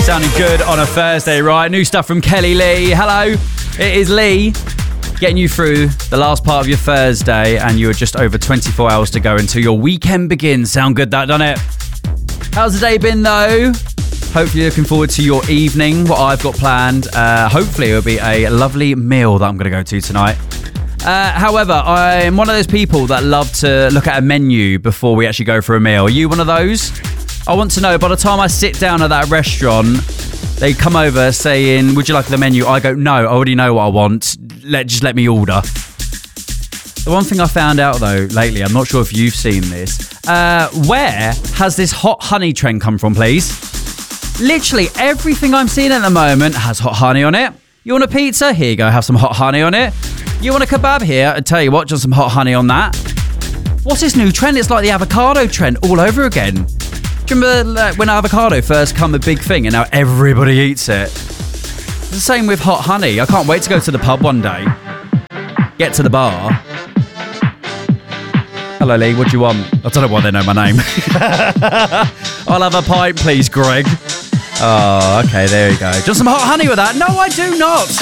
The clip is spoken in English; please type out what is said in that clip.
Sounding good on a Thursday, right? New stuff from Kelly Lee. Hello, it is Lee getting you through the last part of your Thursday, and you are just over 24 hours to go until your weekend begins. Sound good, that, doesn't it? How's the day been, though? Hopefully looking forward to your evening, what I've got planned. Hopefully it'll be a lovely meal that I'm going to go to tonight. However, I'm one of those people that love to look at a menu before we actually go for a meal. Are you one of those? I want to know, by the time I sit down at that restaurant, they come over saying, would you like the menu? I go, no, I already know what I want. Just let me order. The one thing I found out, though, lately, I'm not sure if you've seen this. Where has this hot honey trend come from, please? Literally everything I'm seeing at the moment has hot honey on it. You want a pizza? Here you go, have some hot honey on it. You want a kebab? Here, I tell you what, just some hot honey on that. What's this new trend? It's like the avocado trend all over again. Do you remember when avocado first became a big thing and now everybody eats it? It's the same with hot honey. I can't wait to go to the pub one day. Get to the bar. Hello, Lee, what do you want? I don't know why they know my name. I'll have a pint, please, Greg. Oh, okay, there you go. Just some hot honey with that? No, I do not.